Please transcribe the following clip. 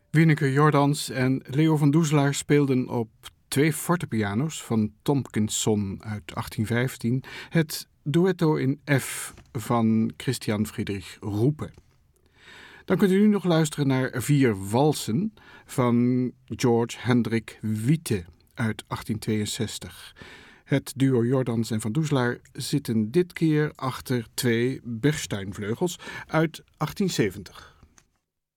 Wieneke Jordans en Leo van Doeselaar speelden op 2 fortepiano's van Tompkinson uit 1815 het duetto in F van Christian Friedrich Roope. Dan kunt u nu nog luisteren naar 4 walsen van George Hendrik Witte uit 1862. Het duo Jordans en van Doeselaar zitten dit keer achter 2 Bechsteinvleugels uit 1870.